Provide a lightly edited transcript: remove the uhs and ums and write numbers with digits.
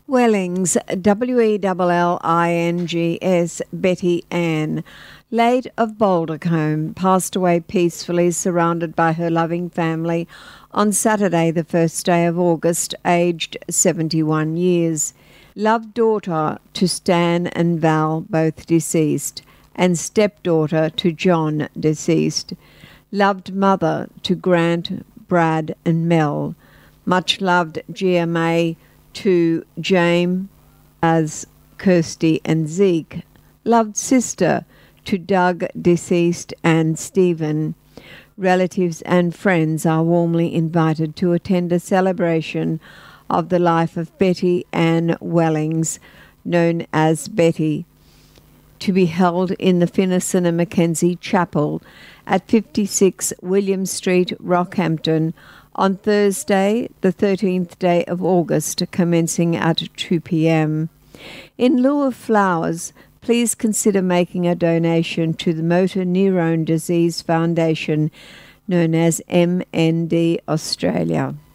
Wellings, Wellings, Betty Ann, late of Bouldercombe, passed away peacefully surrounded by her loving family on Saturday, the first day of August, aged 71 years. Loved daughter to Stan and Val, both deceased, and stepdaughter to John, deceased. Loved mother to Grant, Brad and Mel. Much loved GMA to James, as Kirsty and Zeke. Loved sister to Doug, deceased, and Stephen. Relatives and friends are warmly invited to attend a celebration of the life of Betty Ann Wellings, known as Betty, to be held in the Finnison and Mackenzie Chapel at 56 William Street, Rockhampton, on Thursday, the 13th day of August, commencing at 2 p.m. In lieu of flowers, please consider making a donation to the Motor Neurone Disease Foundation, known as MND Australia.